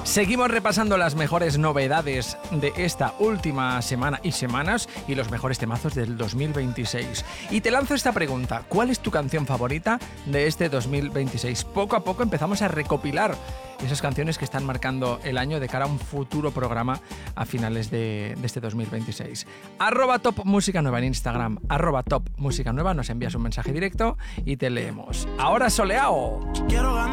Seguimos repasando las mejores novedades de esta última semana y semanas y los mejores temazos del 2026. Y te lanzo esta pregunta: ¿cuál es tu canción favorita de este 2026? Poco a poco empezamos a recopilar esas canciones que están marcando el año de cara a un futuro programa a finales de este 2026. @Top Música Nueva en Instagram, @Top Música Nueva, nos envías un mensaje directo y te leemos. Ahora soleao.